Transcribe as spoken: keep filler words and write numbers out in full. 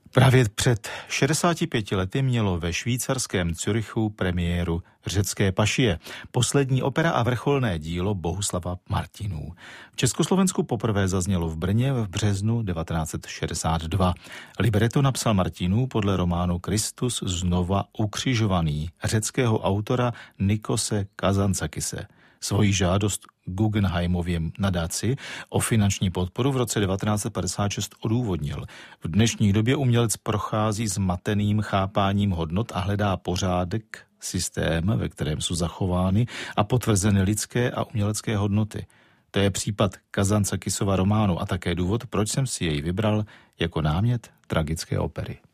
Právě před šedesáti pěti lety mělo ve švýcarském Curychu premiéru Řecké pašie, poslední opera a vrcholné dílo Bohuslava Martinů. V Československu poprvé zaznělo v Brně v březnu devatenáct set šedesát dva. Libreto napsal Martinů podle románu Kristus znova ukřižovaný řeckého autora Nikose Kazantzakise. Svoji žádost Guggenheimově nadaci o finanční podporu v roce devatenáct set padesát šest odůvodnil. V dnešní době umělec prochází zmateným chápáním hodnot a hledá pořádek, systém, ve kterém jsou zachovány a potvrzeny lidské a umělecké hodnoty. To je případ Kazantzakisova románu a také důvod, proč jsem si jej vybral jako námět tragické opery.